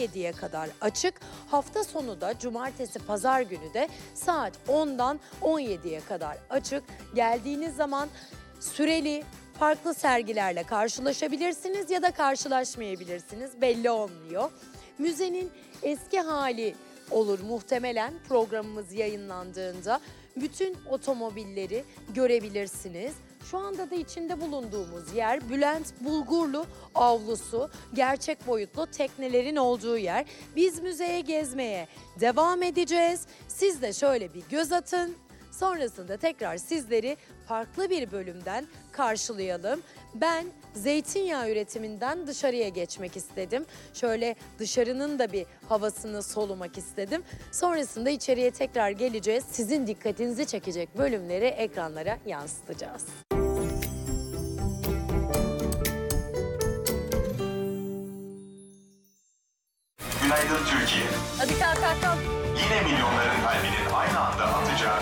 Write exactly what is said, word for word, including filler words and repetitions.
yediye kadar açık. Hafta sonu da cumartesi, pazar günü de saat ondan on yediye kadar açık. Geldiğiniz zaman süreli farklı sergilerle karşılaşabilirsiniz ya da karşılaşmayabilirsiniz. Belli olmuyor. Müzenin eski hali olur muhtemelen programımız yayınlandığında. Bütün otomobilleri görebilirsiniz. Şu anda da içinde bulunduğumuz yer Bülent Bulgurlu avlusu, gerçek boyutlu teknelerin olduğu yer. Biz müzeye gezmeye devam edeceğiz. Siz de şöyle bir göz atın. Sonrasında tekrar sizleri farklı bir bölümden karşılayalım. Ben zeytinyağı üretiminden dışarıya geçmek istedim. Şöyle dışarının da bir havasını solumak istedim. Sonrasında içeriye tekrar geleceğiz. Sizin dikkatinizi çekecek bölümleri ekranlara yansıtacağız. Günaydın Türkiye. Hadi kalk kalk kalk. Yine milyonların kalbinin aynı anda atacağı